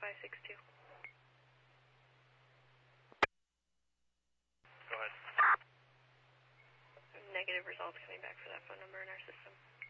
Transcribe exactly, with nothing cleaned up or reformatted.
five six two. Go ahead. Negative results coming back for that phone number in our system.